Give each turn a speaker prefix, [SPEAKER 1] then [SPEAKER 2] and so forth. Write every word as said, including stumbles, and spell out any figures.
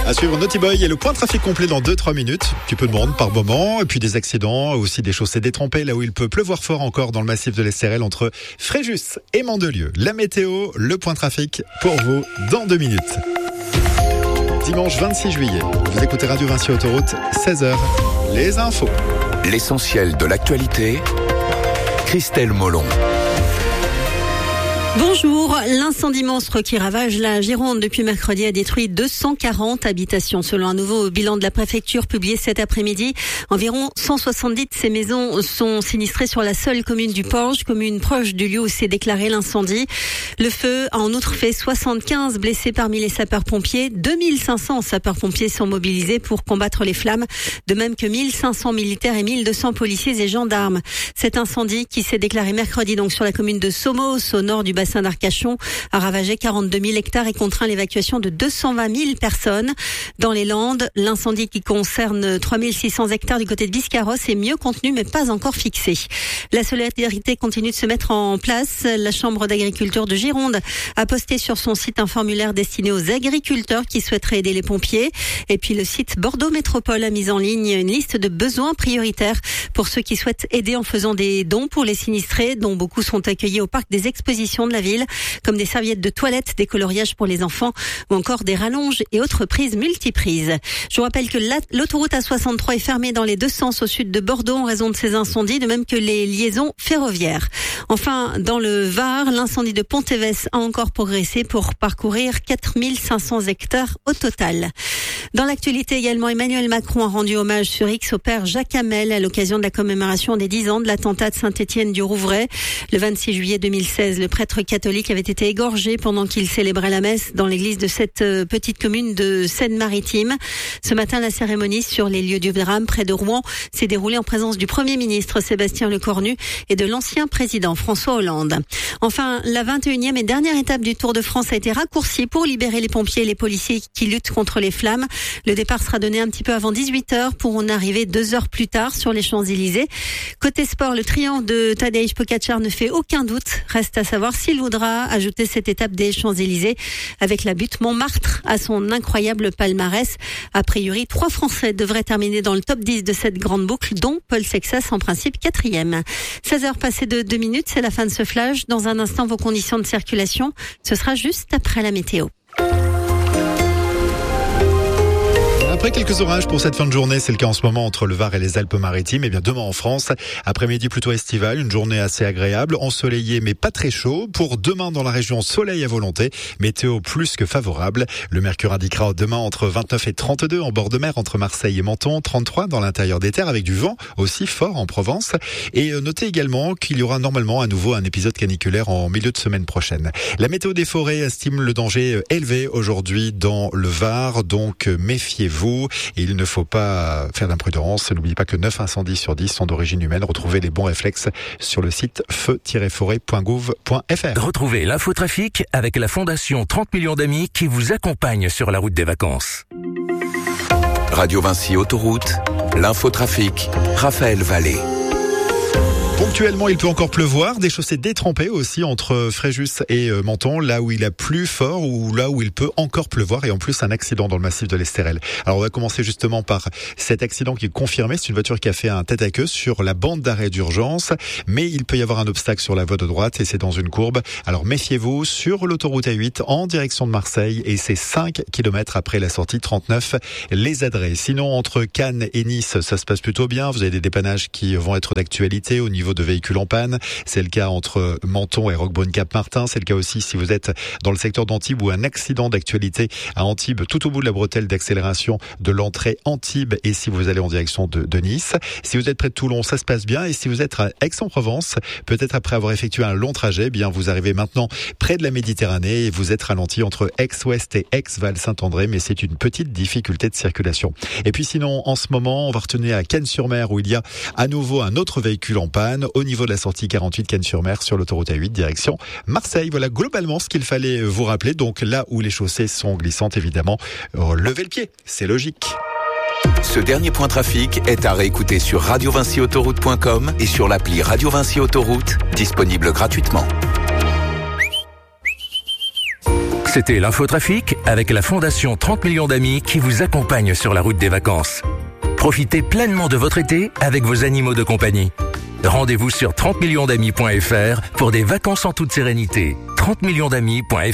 [SPEAKER 1] À suivre Naughty Boy et le point de trafic complet dans deux trois minutes. Un petit peu de monde par moment et puis des accidents, aussi des chaussées détrempées là où il peut pleuvoir fort encore dans le massif de l'S R L entre Fréjus et Mandelieu. La météo, le point de trafic pour vous dans deux minutes. Dimanche vingt-six juillet, vous écoutez Radio Vinci Autoroute, seize heures, les infos.
[SPEAKER 2] L'essentiel de l'actualité, Christelle Molon.
[SPEAKER 3] Bonjour, l'incendie monstre qui ravage la Gironde depuis mercredi a détruit deux cent quarante habitations. Selon un nouveau bilan de la préfecture publié cet après-midi, environ cent soixante-dix de ces maisons sont sinistrées sur la seule commune du Porge, commune proche du lieu où s'est déclaré l'incendie. Le feu a en outre fait soixante-quinze blessés parmi les sapeurs-pompiers. deux mille cinq cents sapeurs-pompiers sont mobilisés pour combattre les flammes, de même que mille cinq cents militaires et mille deux cents policiers et gendarmes. Cet incendie qui s'est déclaré mercredi donc sur la commune de Somos, au nord du bassin d'Arcachon, a ravagé quarante-deux mille hectares et contraint l'évacuation de deux cent vingt mille personnes. Dans les Landes, l'incendie qui concerne trois mille six cents hectares du côté de Biscarros est mieux contenu mais pas encore fixé. La solidarité continue de se mettre en place. La Chambre d'agriculture de Gironde a posté sur son site un formulaire destiné aux agriculteurs qui souhaiteraient aider les pompiers. Et puis le site Bordeaux Métropole a mis en ligne une liste de besoins prioritaires pour ceux qui souhaitent aider en faisant des dons pour les sinistrés, dont beaucoup sont accueillis au parc des expositions de la ville, comme des serviettes de toilette, des coloriages pour les enfants ou encore des rallonges et autres prises multiprises. Je vous rappelle que la, l'autoroute A soixante-trois est fermée dans les deux sens au sud de Bordeaux en raison de ces incendies, de même que les liaisons ferroviaires. Enfin, dans le Var, l'incendie de Pontévès a encore progressé pour parcourir quatre mille cinq cents hectares au total. Dans l'actualité également, Emmanuel Macron a rendu hommage sur X au père Jacques Hamel à l'occasion de la commémoration des dix ans de l'attentat de Saint-Étienne-du-Rouvray. Le vingt-six juillet deux mille seize, le prêtre catholique avait été égorgé pendant qu'il célébrait la messe dans l'église de cette petite commune de Seine-Maritime. Ce matin, la cérémonie sur les lieux du drame près de Rouen s'est déroulée en présence du Premier ministre Sébastien Lecornu et de l'ancien président François Hollande. Enfin, la vingt et unième et dernière étape du Tour de France a été raccourcie pour libérer les pompiers et les policiers qui luttent contre les flammes. Le départ sera donné un petit peu avant dix-huit heures pour en arriver deux heures plus tard sur les Champs-Élysées. Côté sport, le triomphe de Tadej Pogačar ne fait aucun doute. Reste à savoir s'il voudra ajouter cette étape des Champs-Élysées avec la butte Montmartre à son incroyable palmarès. A priori, trois Français devraient terminer dans le top dix de cette grande boucle, dont Paul Sexas en principe quatrième. seize heures passées de deux minutes, c'est la fin de ce flash. Dans un instant, vos conditions de circulation, ce sera juste après la météo.
[SPEAKER 1] Après quelques orages pour cette fin de journée, c'est le cas en ce moment entre le Var et les Alpes-Maritimes. Et bien demain en France, après-midi plutôt estival, une journée assez agréable, ensoleillée mais pas très chaud. Pour demain dans la région, soleil à volonté, météo plus que favorable. Le mercure indiquera demain entre vingt-neuf et trente-deux en bord de mer entre Marseille et Menton, trente-trois dans l'intérieur des terres avec du vent aussi fort en Provence. Et notez également qu'il y aura normalement à nouveau un épisode caniculaire en milieu de semaine prochaine. La météo des forêts estime le danger élevé aujourd'hui dans le Var, donc méfiez-vous. Et il ne faut pas faire d'imprudence. N'oubliez pas que neuf incendies sur dix sont d'origine humaine. Retrouvez les bons réflexes sur le site feu tiret forêt point gouv point f r.
[SPEAKER 2] Retrouvez l'infotrafic avec la Fondation trente millions d'amis qui vous accompagne sur la route des vacances. Radio Vinci Autoroute, l'infotrafic, Raphaël Vallée.
[SPEAKER 1] Ponctuellement, il peut encore pleuvoir, des chaussées détrempées aussi entre Fréjus et Menton, là où il a plu fort ou là où il peut encore pleuvoir et en plus un accident dans le massif de l'S R L. Alors on va commencer justement par cet accident qui est confirmé, c'est une voiture qui a fait un tête à queue sur la bande d'arrêt d'urgence, mais il peut y avoir un obstacle sur la voie de droite et c'est dans une courbe. Alors méfiez-vous sur l'autoroute A huit en direction de Marseille et c'est cinq kilomètres après la sortie trente-neuf les Adrets. Sinon entre Cannes et Nice, ça se passe plutôt bien, vous avez des dépannages qui vont être d'actualité au niveau de véhicules en panne. C'est le cas entre Menton et Roquebrune-Cap-Martin. C'est le cas aussi si vous êtes dans le secteur d'Antibes ou un accident d'actualité à Antibes, tout au bout de la bretelle d'accélération de l'entrée Antibes et si vous allez en direction de, de Nice. Si vous êtes près de Toulon, ça se passe bien et si vous êtes à Aix-en-Provence, peut-être après avoir effectué un long trajet, eh bien vous arrivez maintenant près de la Méditerranée et vous êtes ralenti entre Aix-Ouest et Aix-Val-Saint-André, mais c'est une petite difficulté de circulation. Et puis sinon, en ce moment, on va retenir à Cannes-sur-Mer où il y a à nouveau un autre véhicule en panne au niveau de la sortie quarante-huit Cannes-sur-Mer sur l'autoroute A huit direction Marseille. Voilà globalement ce qu'il fallait vous rappeler. Donc là où les chaussées sont glissantes, évidemment, levez le pied, c'est logique.
[SPEAKER 2] Ce dernier point trafic est à réécouter sur radio vinci autoroute point com et sur l'appli Radio Vinci Autoroute, disponible gratuitement. C'était l'infotrafic avec la Fondation trente millions d'amis qui vous accompagne sur la route des vacances. Profitez pleinement de votre été avec vos animaux de compagnie. Rendez-vous sur trente millions d'amis point f r pour des vacances en toute sérénité. trente millions d'amis point f r